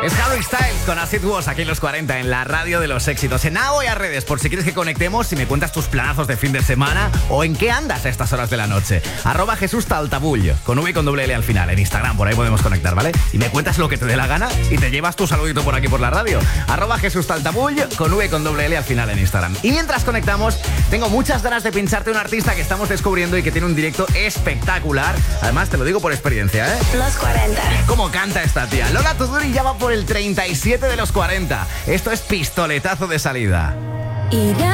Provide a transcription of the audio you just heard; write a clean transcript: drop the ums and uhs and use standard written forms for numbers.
Es Harry Styles con As It Was aquí en los 40 en la radio de los éxitos. En Now y a redes, por si quieres que conectemos, si me cuentas tus planazos de fin de semana o en qué andas a estas horas de la noche. @JesúsTaltabull, con V y con doble L al final, en Instagram, por ahí podemos conectar, ¿vale? Y me cuentas lo que te dé la gana y te llevas tu saludito por aquí por la radio. @JesúsTaltabull, con V y con doble L al final en Instagram. Y mientras conectamos, tengo muchas ganas de pincharte un artista que estamos descubriendo y que tiene un directo espectacular. Además, te lo digo por experiencia, ¿eh? Los 40. ¿Cómo canta esta tía? Lola Tuduri ya va por el 37 de los 40. Esto es pistoletazo de salida. Irá